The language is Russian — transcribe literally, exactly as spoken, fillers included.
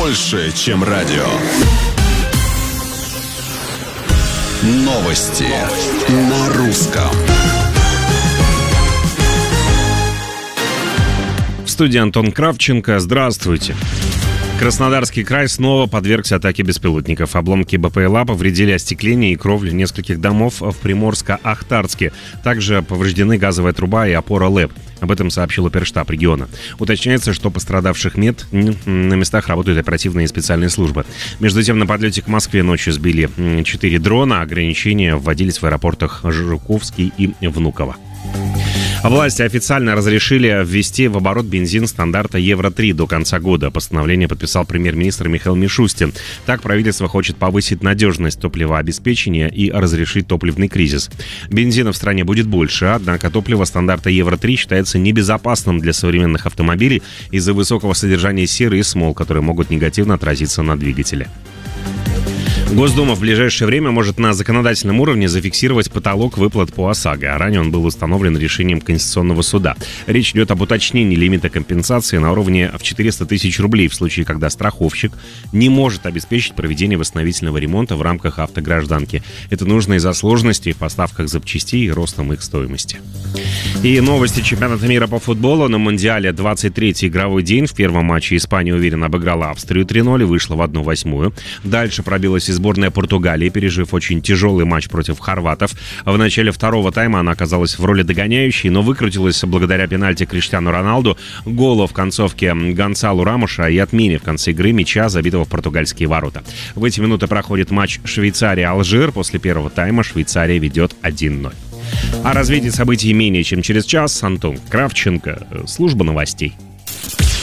больше, чем радио. Новости на русском. В студии Антон Кравченко. Здравствуйте. Краснодарский край снова подвергся атаке беспилотников. Обломки БПЛА повредили остекление и кровлю нескольких домов в Приморско-Ахтарске. Также повреждены газовая труба и опора ЛЭП. Об этом сообщил оперштаб региона. Уточняется, что пострадавших нет. На местах работают оперативные и специальные службы. Между тем, на подлете к Москве ночью сбили четыре дрона. Ограничения вводились в аэропортах Жуковский и Внуково. Власти официально разрешили ввести в оборот бензин стандарта Евро три до конца года. Постановление подписал премьер-министр Михаил Мишустин. Так правительство хочет повысить надежность топливообеспечения и разрешить топливный кризис. Бензина в стране будет больше, однако топливо стандарта Евро три считается небезопасным для современных автомобилей из-за высокого содержания серы и смол, которые могут негативно отразиться на двигателе. Госдума в ближайшее время может на законодательном уровне зафиксировать потолок выплат по ОСАГО. Ранее он был установлен решением Конституционного суда. Речь идет об уточнении лимита компенсации на уровне в четыреста тысяч рублей в случае, когда страховщик не может обеспечить проведение восстановительного ремонта в рамках автогражданки. Это нужно из-за сложностей в поставках запчастей и ростом их стоимости. И новости чемпионата мира по футболу. На Мундиале двадцать третий игровой день. В первом матче Испания уверенно обыграла Австрию три ноль и вышла в одну восьмую. Дальше пробилась из сборная Португалии, пережив очень тяжелый матч против хорватов. В начале второго тайма она оказалась в роли догоняющей, но выкрутилась благодаря пенальти Криштиану Роналду, голу в концовке Гонсалу Рамоша и отмене в конце игры мяча, забитого в португальские ворота. В эти минуты проходит матч Швейцария-Алжир. После первого тайма Швейцария ведет один ноль. О развитии событий менее чем через час. Антон Кравченко, служба новостей.